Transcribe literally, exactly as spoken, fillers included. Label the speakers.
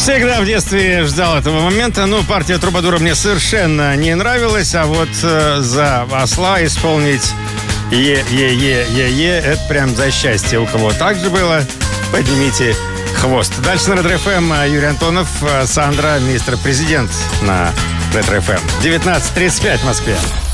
Speaker 1: Всегда в детстве ждал этого момента. Ну, партия Трубадура мне совершенно не нравилась, а вот э, за осла исполнить Е-е-е-е-е, это прям за счастье. У кого так же было, поднимите хвост. Дальше на Ретро-эф эм Юрий Антонов, Сандра, мистер Президент на Ретро-эф эм. девятнадцать тридцать пять в Москве.